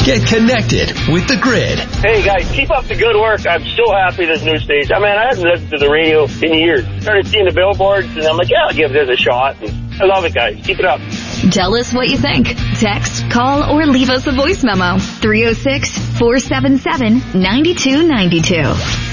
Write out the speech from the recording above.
Get connected with The Grid. Hey, guys, keep up the good work. I'm so happy this new station. I mean, I haven't listened to the radio in years. Started seeing the billboards, and I'm like, yeah, I'll give this a shot. And I love it, guys. Keep it up. Tell us what you think. Text, call, or leave us a voice memo. 306-477-9292.